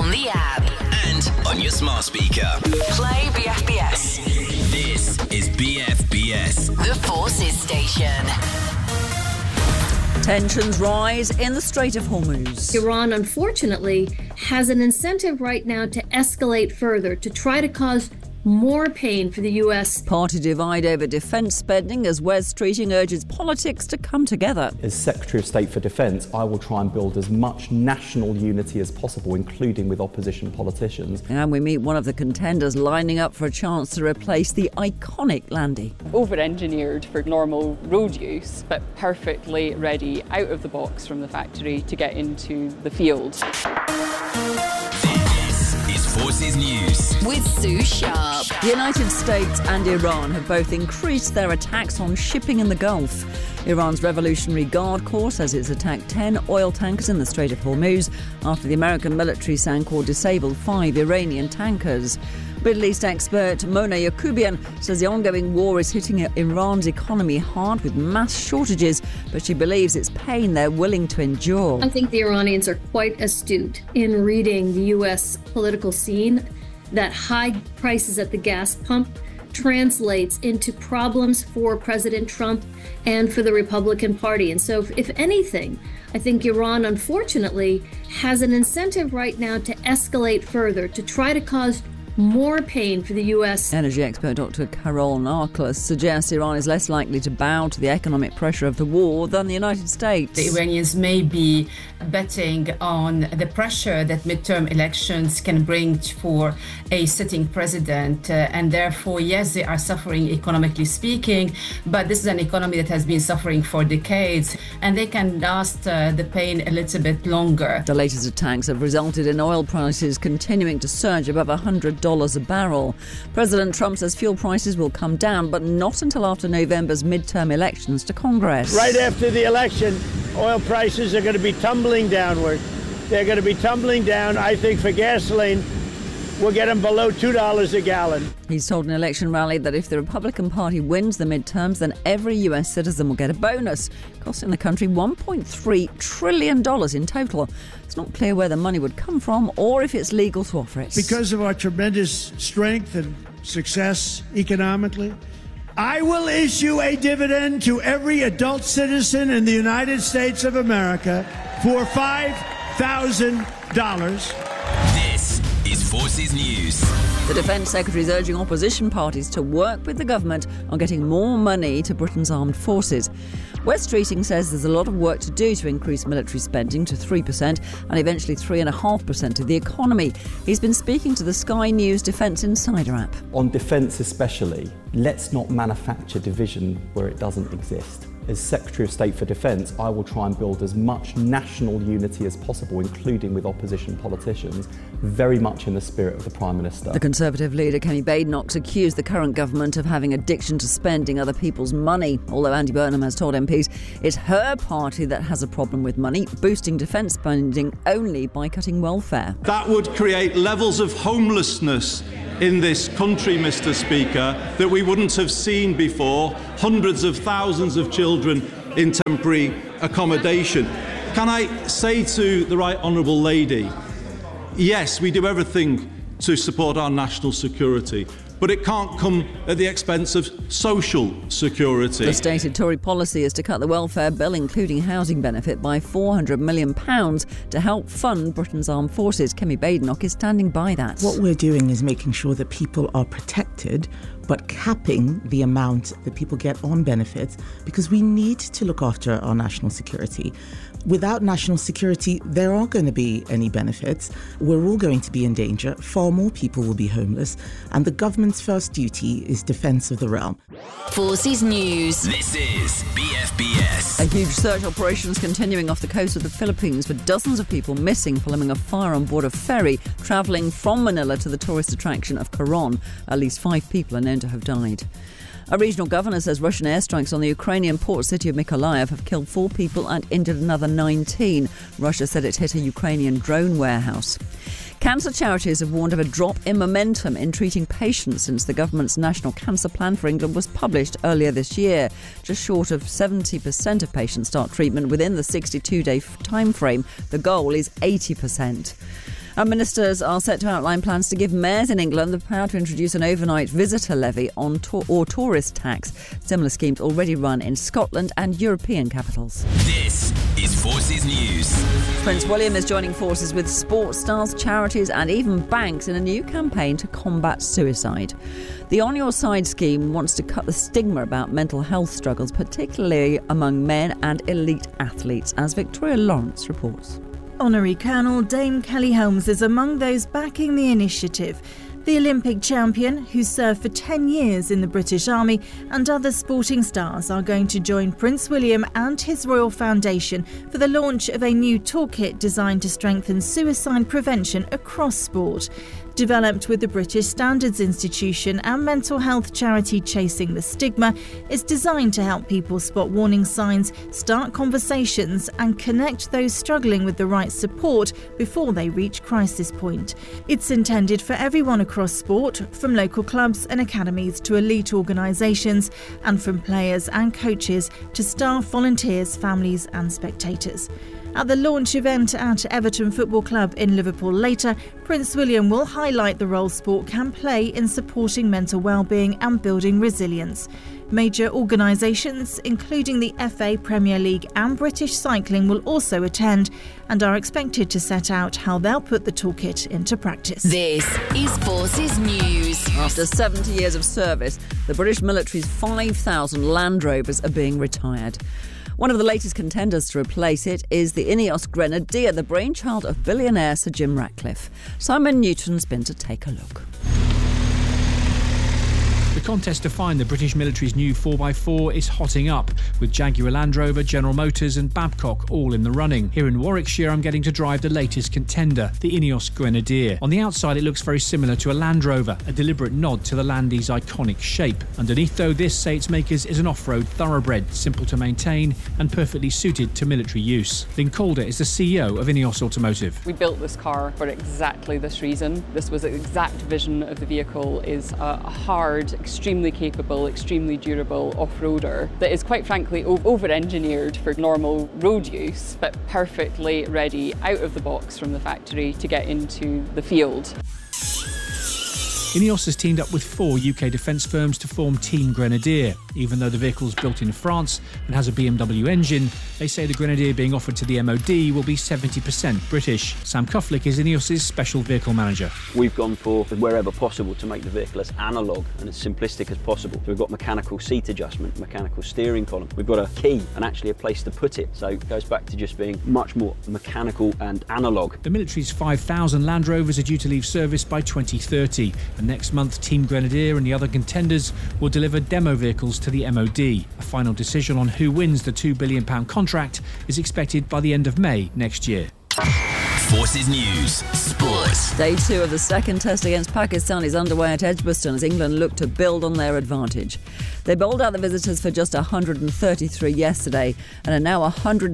on the app and on your smart speaker. Play BFBS. This is BFBS, The Forces Station. Tensions rise in the Strait of Hormuz. Iran, unfortunately, has an incentive right now to escalate further, to try to cause more pain for the U.S. Party divide over defence spending as Wes Streeting urges politics to come together. As Secretary of State for Defence, I will try and build as much national unity as possible, including with opposition politicians. And we meet one of the contenders lining up for a chance to replace the iconic Landy. Over-engineered for normal road use, but perfectly ready out of the box from the factory to get into the field. Forces News with Sue Sharp. The United States and Iran have both increased their attacks on shipping in the Gulf. Iran's Revolutionary Guard Corps says it's attacked 10 oil tankers in the Strait of Hormuz after the American military sank or disabled 5 Iranian tankers. Middle East expert Mona Yacoubian says the ongoing war is hitting Iran's economy hard with mass shortages, but she believes it's pain they're willing to endure. I think the Iranians are quite astute in reading the U.S. political scene, that high prices at the gas pump translates into problems for President Trump and for the Republican Party. And so, if anything, I think Iran, unfortunately, has an incentive right now to escalate further, to try to cause more pain for the U.S. Energy expert Dr. Carol Narklis suggests Iran is less likely to bow to the economic pressure of the war than the United States. The Iranians may be betting on the pressure that midterm elections can bring for a sitting president. And therefore, yes, they are suffering economically speaking, but this is an economy that has been suffering for decades, and they can last the pain a little bit longer. The latest attacks have resulted in oil prices continuing to surge above $100 a barrel. President Trump says fuel prices will come down, but not until after November's midterm elections to Congress. Right after the election, oil prices are going to be tumbling downward. They're going to be tumbling down. I think for gasoline, we'll get them below $2 a gallon. He's told an election rally that if the Republican Party wins the midterms, then every US citizen will get a bonus, costing the country $1.3 trillion in total. It's not clear where the money would come from or if it's legal to offer it. Because of our tremendous strength and success economically, I will issue a dividend to every adult citizen in the United States of America for $5,000. This is Forces News. The Defence Secretary is urging opposition parties to work with the government on getting more money to Britain's armed forces. Wes Streeting says there's a lot of work to do to increase military spending to 3% and eventually 3.5% of the economy. He's been speaking to the Sky News Defence Insider app. On defence especially, let's not manufacture division where it doesn't exist. As Secretary of State for Defence, I will try and build as much national unity as possible, including with opposition politicians, very much in the spirit of the Prime Minister. The Conservative leader, Kemi Badenoch's accused the current government of having addiction to spending other people's money, although Andy Burnham has told MPs it's her party that has a problem with money, boosting defence spending only by cutting welfare. That would create levels of homelessness in this country, Mr. Speaker, that we wouldn't have seen before. Hundreds of thousands of children in temporary accommodation. Can I say to the Right Honourable Lady, yes, we do everything to support our national security, but it can't come at the expense of social security. The stated Tory policy is to cut the welfare bill, including housing benefit, by £400 million to help fund Britain's armed forces. Kemi Badenoch is standing by that. What we're doing is making sure that people are protected, but capping the amount that people get on benefits, because we need to look after our national security. Without national security, there aren't going to be any benefits. We're all going to be in danger. Far more people will be homeless. And the government's first duty is defence of the realm. Forces News. This is BFBS. A huge search operation is continuing off the coast of the Philippines, with dozens of people missing following a fire on board a ferry travelling from Manila to the tourist attraction of Coron. At least 5 people are known to have died. A regional governor says Russian airstrikes on the Ukrainian port city of Mykolaiv have killed 4 people and injured another 19. Russia said it hit a Ukrainian drone warehouse. Cancer charities have warned of a drop in momentum in treating patients since the government's National Cancer Plan for England was published earlier this year. Just short of 70% of patients start treatment within the 62-day time frame. The goal is 80%. And ministers are set to outline plans to give mayors in England the power to introduce an overnight visitor levy on or tourist tax. Similar schemes already run in Scotland and European capitals. This is Forces News. Prince William is joining forces with sports stars, charities and even banks in a new campaign to combat suicide. The On Your Side scheme wants to cut the stigma about mental health struggles, particularly among men and elite athletes, as Victoria Lawrence reports. Honorary Colonel Dame Kelly Holmes is among those backing the initiative. The Olympic champion, who served for 10 years in the British Army, and other sporting stars are going to join Prince William and his Royal Foundation for the launch of a new toolkit designed to strengthen suicide prevention across sport. Developed with the British Standards Institution and mental health charity Chasing the Stigma, is designed to help people spot warning signs, start conversations and connect those struggling with the right support before they reach crisis point. It's intended for everyone across sport, from local clubs and academies to elite organisations, and from players and coaches to staff, volunteers, families and spectators. At the launch event at Everton Football Club in Liverpool later, Prince William will highlight the role sport can play in supporting mental well-being and building resilience. Major organisations, including the FA, Premier League and British Cycling, will also attend and are expected to set out how they'll put the toolkit into practice. This is Forces News. After 70 years of service, the British military's 5,000 Land Rovers are being retired. One of the latest contenders to replace it is the Ineos Grenadier, the brainchild of billionaire Sir Jim Ratcliffe. Simon Newton's been to take a look. The contest to find the British military's new 4x4 is hotting up, with Jaguar Land Rover, General Motors and Babcock all in the running. Here in Warwickshire, I'm getting to drive the latest contender, the Ineos Grenadier. On the outside, it looks very similar to a Land Rover, a deliberate nod to the Landy's iconic shape. Underneath, though, this, say its makers, is an off-road thoroughbred, simple to maintain and perfectly suited to military use. Lynn Calder is the CEO of Ineos Automotive. We built this car for exactly this reason. This was the exact vision of the vehicle, is a hard, extremely capable, extremely durable off-roader that is quite frankly over-engineered for normal road use, but perfectly ready out of the box from the factory to get into the field. Ineos has teamed up with 4 UK defence firms to form Team Grenadier. Even though the vehicle's built in France and has a BMW engine, they say the Grenadier being offered to the MOD will be 70% British. Sam Kufflick is Ineos's special vehicle manager. We've gone for, wherever possible, to make the vehicle as analogue and as simplistic as possible. So we've got mechanical seat adjustment, mechanical steering column. We've got a key and actually a place to put it. So it goes back to just being much more mechanical and analogue. The military's 5,000 Land Rovers are due to leave service by 2030. And next month, Team Grenadier and the other contenders will deliver demo vehicles to the MOD. A final decision on who wins the £2 billion contract is expected by the end of May next year. Forces News Sports. Day 2 of the second test against Pakistan is underway at Edgbaston as England look to build on their advantage. They bowled out the visitors for just 133 yesterday and are now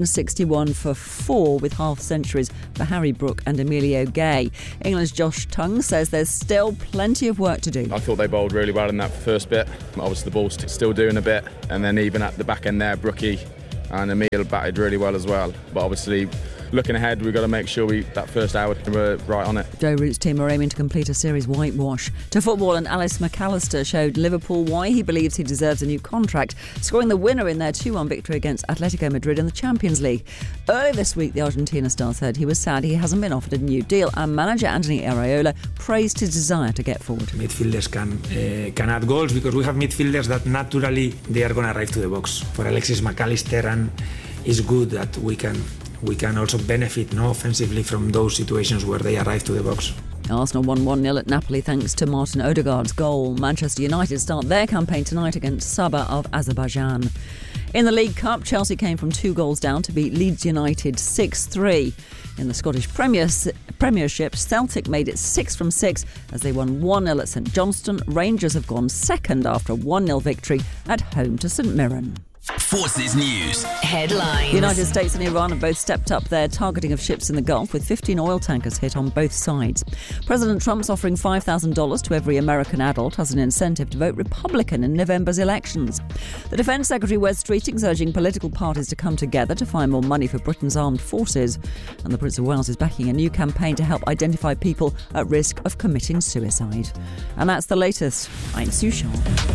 161 for 4 with half centuries for Harry Brook and Emilio Gay. England's Josh Tongue says there's still plenty of work to do. I thought they bowled really well in that first bit. Obviously the ball's still doing a bit, and then even at the back end there, Brookie and Emil batted really well as well. But obviously, looking ahead, we've got to make sure that first hour we're right on it. Joe Root's team are aiming to complete a series whitewash. To football, and Alice McAllister showed Liverpool why he believes he deserves a new contract, scoring the winner in their 2-1 victory against Atletico Madrid in the Champions League. Earlier this week, the Argentina star said he was sad he hasn't been offered a new deal, and manager Anthony Areola praised his desire to get forward. Midfielders can add goals because we have midfielders that naturally they are going to arrive to the box. For Alexis McAllister, and it's good that we can also benefit offensively from those situations where they arrive to the box. Arsenal won 1-0 at Napoli thanks to Martin Odegaard's goal. Manchester United start their campaign tonight against Sabah of Azerbaijan. In the League Cup, Chelsea came from 2 goals down to beat Leeds United 6-3. In the Scottish Premiership, Celtic made it 6 from 6 as they won 1-0 at St Johnstone. Rangers have gone second after a 1-0 victory at home to St Mirren. Forces News. Headlines. The United States and Iran have both stepped up their targeting of ships in the Gulf, with 15 oil tankers hit on both sides. President Trump's offering $5,000 to every American adult as an incentive to vote Republican in November's elections. The Defence Secretary Wes Streeting's urging political parties to come together to find more money for Britain's armed forces. And the Prince of Wales is backing a new campaign to help identify people at risk of committing suicide. And that's the latest. I'm Sue Sharp.